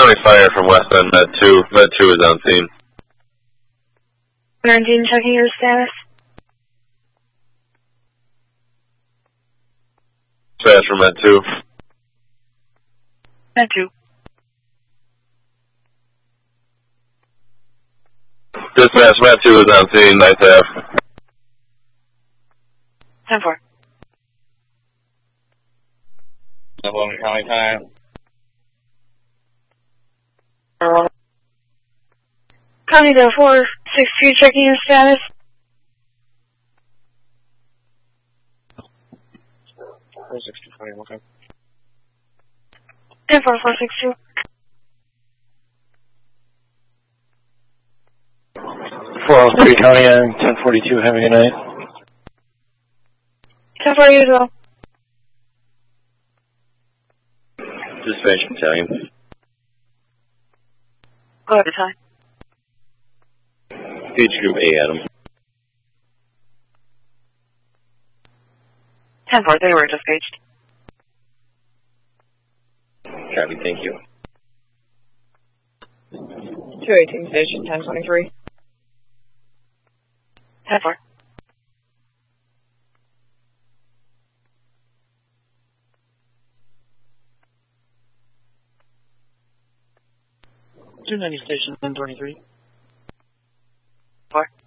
County Fire from westbound Med 2. Med 2 is on scene. 19 checking your status. Dispatch from Med 2. Med 2. Dispatch, Med 2 is on scene, 9th Ave. 10-4. County time. County to 463 checking your status. 462, okay. 10-4, 462. 403 County and 1042, having a good night. 10-4 you as well. Dispatch battalion. Go ahead, time. Page Group A, Adam. 10-4, they were disengaged. Copy, thank you. 218 station, 1023. 10-4. Station 1023. 4.